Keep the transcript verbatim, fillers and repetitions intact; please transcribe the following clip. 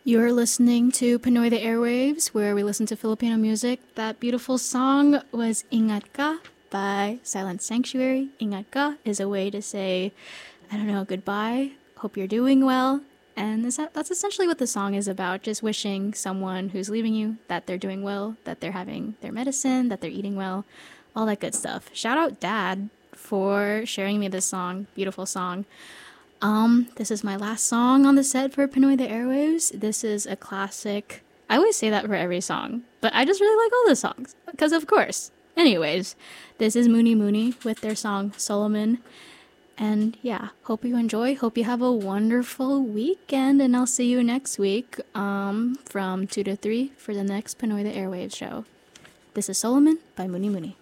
You're listening to Pinoy the Airwaves, where we listen to Filipino music. That beautiful song was Ingat Ka by Silent Sanctuary. Ingat Ka is a way to say, I don't know, goodbye, hope you're doing well. And that's essentially what the song is about, just wishing someone who's leaving you that they're doing well, that they're having their medicine, that they're eating well, all that good stuff. Shout out Dad for sharing me this song, beautiful song. Um, this is my last song on the set for Pinoy the Airwaves. This is a classic. I always say that for every song, but I just really like all the songs, because of course. Anyways, this is Mooney Mooney with their song Solomon. And yeah, hope you enjoy. Hope you have a wonderful weekend, and I'll see you next week um, from two to three for the next Pinoy the Airwaves show. This is Solomon by Mooney Mooney.